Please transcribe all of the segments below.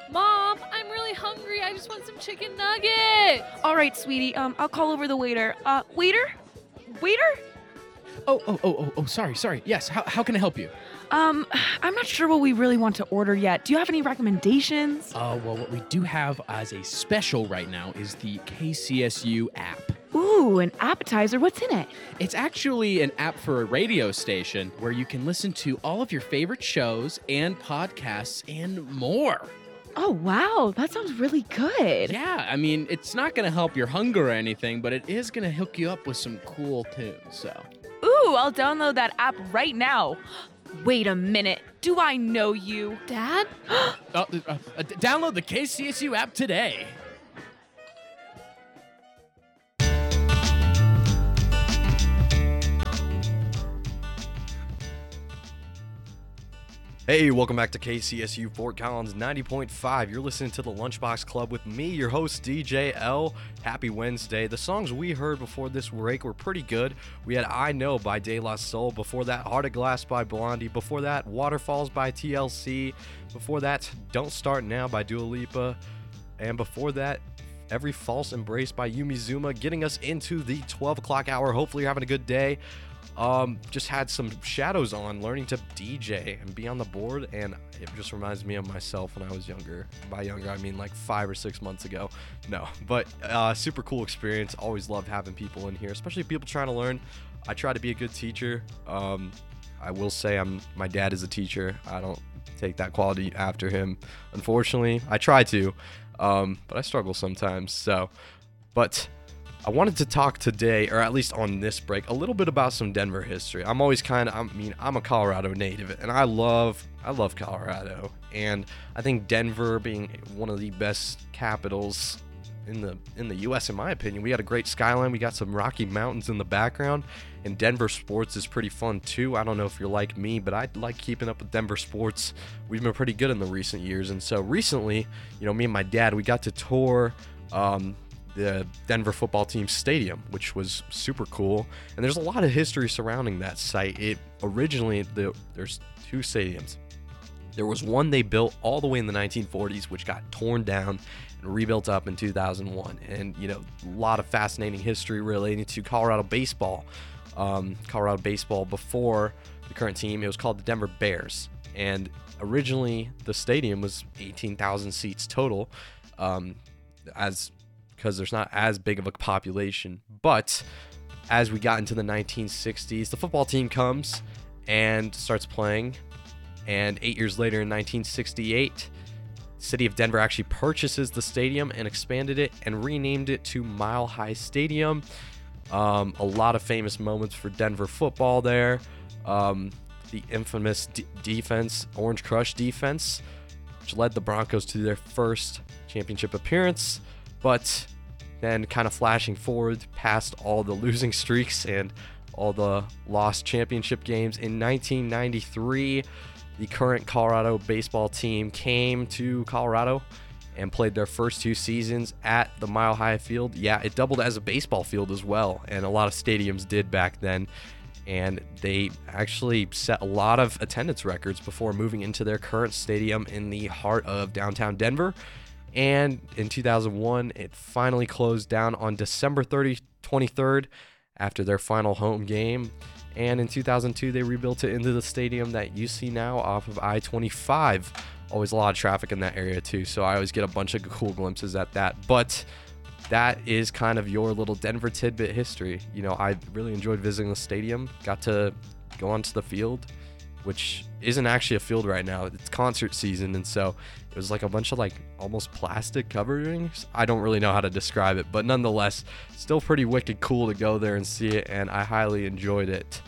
Mom, I'm really hungry. I just want some chicken nuggets. All right, sweetie. I'll call over the waiter. Waiter? Waiter? Sorry. Yes, how can I help you? I'm not sure what we really want to order yet. Do you have any recommendations? Well, what we do have as a special right now is the KCSU app. Ooh, an appetizer. What's in it? It's actually an app for a radio station where you can listen to all of your favorite shows and podcasts and more. Oh, wow. That sounds really good. Yeah, I mean, it's not going to help your hunger or anything, but it is going to hook you up with some cool tunes, so. Ooh, I'll download that app right now. Wait a minute. Do I know you? Dad? Download the KCSU app today. Hey, welcome back to KCSU Fort Collins 90.5. You're listening to the Lunchbox Club with me, your host, DJ L. Happy Wednesday. The songs we heard before this break were pretty good. We had I Know by De La Soul. Before that, Heart of Glass by Blondie. Before that, Waterfalls by TLC. Before that, Don't Start Now by Dua Lipa. And before that, Every False Embrace by Yumi Zuma, getting us into the 12 o'clock hour. Hopefully you're having a good day. Just had some shadows on, learning to DJ and be on the board, and it just reminds me of myself when I was younger. By younger, I mean like 5 or 6 months ago. No, but super cool experience. Always loved having people in here, especially people trying to learn. I try to be a good teacher. I will say my dad is a teacher. I don't take that quality after him, unfortunately. I try to, but I struggle sometimes. But I wanted to talk today, or at least on this break, a little bit about some Denver history. I'm a Colorado native, and I love Colorado. And I think Denver being one of the best capitals in the U.S., in my opinion, we got a great skyline. We got some Rocky Mountains in the background, and Denver sports is pretty fun too. I don't know if you're like me, but I like keeping up with Denver sports. We've been pretty good in the recent years, and so recently, me and my dad, we got to tour the Denver football team stadium, which was super cool. And there's a lot of history surrounding that site. There's two stadiums. There was one they built all the way in the 1940s, which got torn down and rebuilt up in 2001. And, a lot of fascinating history relating to Colorado baseball. Colorado baseball before the current team, it was called the Denver Bears. And originally the stadium was 18,000 seats total, because there's not as big of a population. But as we got into the 1960s, the football team comes and starts playing. And 8 years later, in 1968, the city of Denver actually purchases the stadium and expanded it and renamed it to Mile High Stadium. A lot of famous moments for Denver football there. The infamous defense, Orange Crush defense, which led the Broncos to their first championship appearance. But then kind of flashing forward past all the losing streaks and all the lost championship games, in 1993, the current Colorado baseball team came to Colorado and played their first 2 seasons at the Mile High Field. Yeah, it doubled as a baseball field as well, and a lot of stadiums did back then. And they actually set a lot of attendance records before moving into their current stadium in the heart of downtown Denver. And in 2001, it finally closed down on December 23rd after their final home game. And in 2002, they rebuilt it into the stadium that you see now off of I-25. Always a lot of traffic in that area too, so I always get a bunch of cool glimpses at that. But that is kind of your little Denver tidbit history. I really enjoyed visiting the stadium. Got to go onto the field, which isn't actually a field right now. It's concert season, and so it was like a bunch of almost plastic coverings. I don't really know how to describe it, but nonetheless, still pretty wicked cool to go there and see it, and I highly enjoyed it.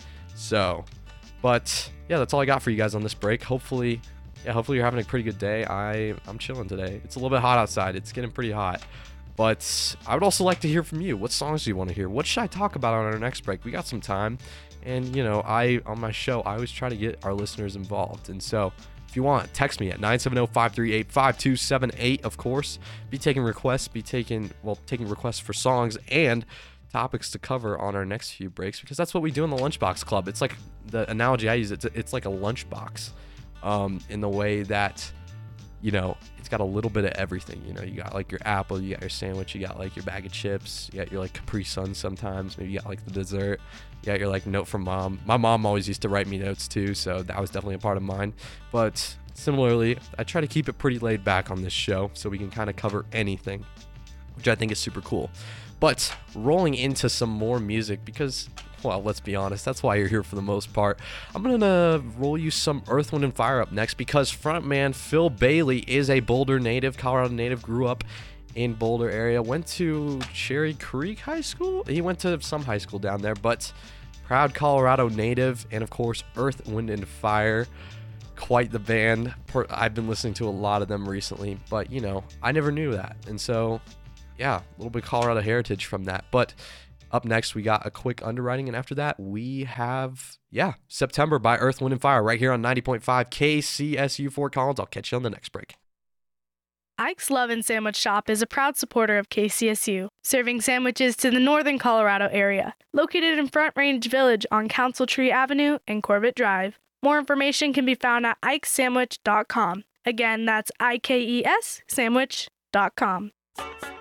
But yeah, that's all I got for you guys on this break. Hopefully you're having a pretty good day. I'm chilling today. It's a little bit hot outside. It's getting pretty hot. But I would also like to hear from you. What songs do you want to hear? What should I talk about on our next break? We got some time. And, on my show, I always try to get our listeners involved. And so if you want, text me at 970-538-5278, of course. Be taking requests, taking requests for songs and topics to cover on our next few breaks, because that's what we do in the Lunchbox Club. It's like the analogy I use, it's like a lunchbox, in the way that it's got a little bit of everything. You got like your apple, you got your sandwich, you got like your bag of chips, you got your like Capri Sun sometimes, maybe you got like the dessert, you got your like note from mom. My mom always used to write me notes too, so that was definitely a part of mine. But similarly, I try to keep it pretty laid back on this show so we can kind of cover anything, which I think is super cool. But rolling into some more music because, well, let's be honest, that's why you're here for the most part. I'm going to roll you some Earth, Wind & Fire up next because frontman Phil Bailey is a Boulder native, Colorado native, grew up in Boulder area, went to Cherry Creek High School. He went to some high school down there, but proud Colorado native, and of course, Earth, Wind & Fire. Quite the band. I've been listening to a lot of them recently, but, I never knew that. And so, yeah, a little bit of Colorado heritage from that. But up next, we got a quick underwriting, and after that, we have, September by Earth, Wind & Fire right here on 90.5 KCSU Fort Collins. I'll catch you on the next break. Ike's Love and Sandwich Shop is a proud supporter of KCSU, serving sandwiches to the northern Colorado area. Located in Front Range Village on Council Tree Avenue and Corbett Drive. More information can be found at ikesandwich.com. Again, that's IKES sandwich.com.